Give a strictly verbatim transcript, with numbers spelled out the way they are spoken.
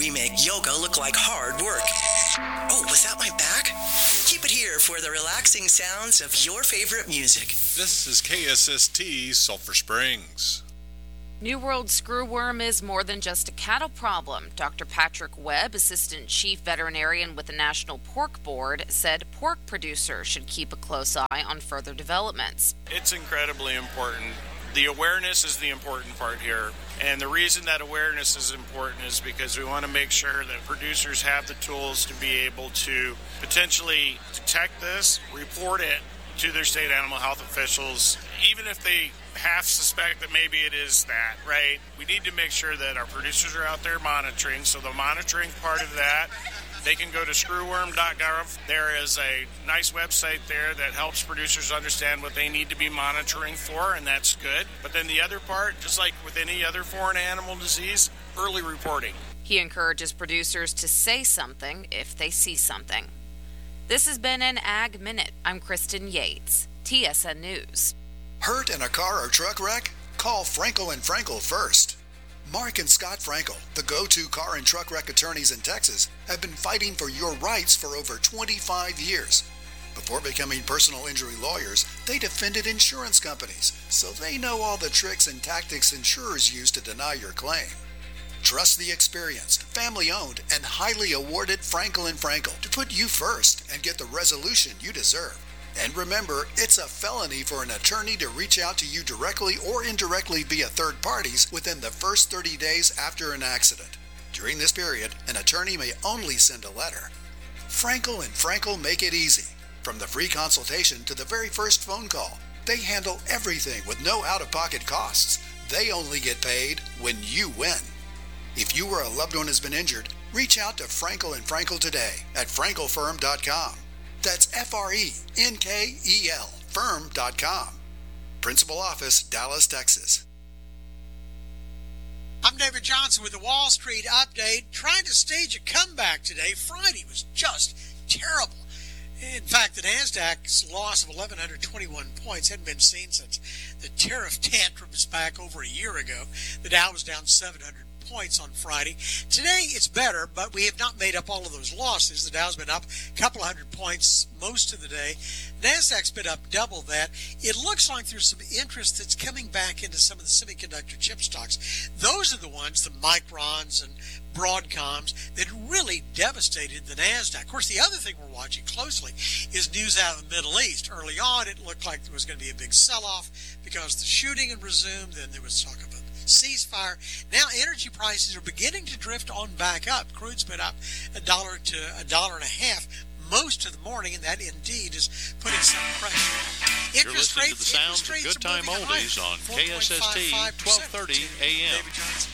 we make yoga look like hard work. Oh, was that my back? Keep it here for the relaxing sounds of your favorite music. This is K S S T Sulphur Springs. New World screwworm is more than just a cattle problem. Doctor Patrick Webb, Assistant Chief Veterinarian with the National Pork Board, said pork producers should keep a close eye on further developments. It's incredibly important. The awareness is the important part here. And the reason that awareness is important is because we want to make sure that producers have the tools to be able to potentially detect this, report it to their state animal health officials, even if they half suspect that maybe it is that, right? We need to make sure that our producers are out there monitoring. So the monitoring part of that, they can go to screwworm dot gov. There is a nice website there that helps producers understand what they need to be monitoring for, and that's good. But then the other part, just like with any other foreign animal disease, early reporting. He encourages producers to say something if they see something. This has been an Ag Minute. I'm Kristen Yates, T S N News. Hurt in a car or truck wreck? Call Frankel and Frankel first. Mark and Scott Frankel, the go-to car and truck wreck attorneys in Texas, have been fighting for your rights for over twenty-five years. Before becoming personal injury lawyers, they defended insurance companies, so they know all the tricks and tactics insurers use to deny your claim. Trust the experienced, family-owned, and highly awarded Frankel and Frankel to put you first and get the resolution you deserve. And remember, it's a felony for an attorney to reach out to you directly or indirectly via third parties within the first thirty days after an accident. During this period, an attorney may only send a letter. Frankel and Frankel make it easy. From the free consultation to the very first phone call, they handle everything with no out-of-pocket costs. They only get paid when you win. If you or a loved one has been injured, reach out to Frankel and Frankel today at frankel firm dot com. That's F R E N K E L firm dot com. Principal Office, Dallas, Texas. I'm David Johnson with the Wall Street Update. Trying to stage a comeback today. Friday was just terrible. In fact, the NASDAQ's loss of one thousand one hundred twenty-one points hadn't been seen since the tariff tantrums back over a year ago. The Dow was down seven hundred points on Friday. Today it's better, but we have not made up all of those losses. The Dow's been up a couple of hundred points most of the day. NASDAQ's been up double that. It looks like there's some interest that's coming back into some of the semiconductor chip stocks. Those are the ones, the Microns and Broadcoms, that really devastated the NASDAQ. Of course, the other thing we're watching closely is news out of the Middle East. Early on, it looked like there was going to be a big sell-off because the shooting had resumed. Then there was talk of a ceasefire. Now energy prices are beginning to drift on back up. Crude's been up a dollar to a dollar and a half most of the morning, and that indeed is putting some pressure. You're listening to the sounds of Good Time Oldies on K S S T twelve thirty A M. David Johnson.